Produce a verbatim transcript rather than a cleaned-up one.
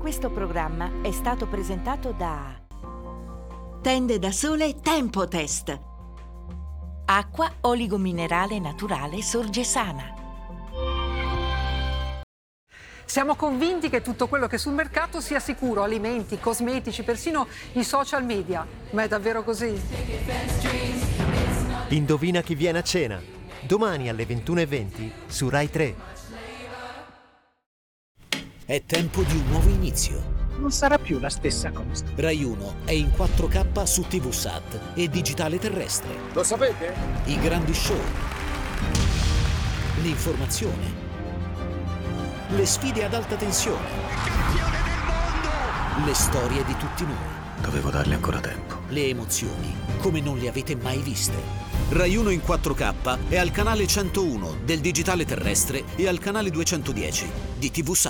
Questo programma è stato presentato da Tende da Sole Tempotest. Acqua oligominerale naturale Sorgesana. Siamo convinti che tutto quello che è sul mercato sia sicuro, alimenti, cosmetici, persino i social media. Ma è davvero così? Indovina chi viene a cena. Domani alle ventuno e venti su Rai tre. È tempo di un nuovo inizio. Non sarà più la stessa cosa. Rai uno è in quattro K su TVSAT e digitale terrestre. Lo sapete? I grandi show. L'informazione. Le sfide ad alta tensione. Il campione del mondo! Le storie di tutti noi. Dovevo dargli ancora tempo. Le emozioni come non le avete mai viste. Rai uno in quattro K è al canale centouno del digitale terrestre e al canale duecentodieci di TVSAT.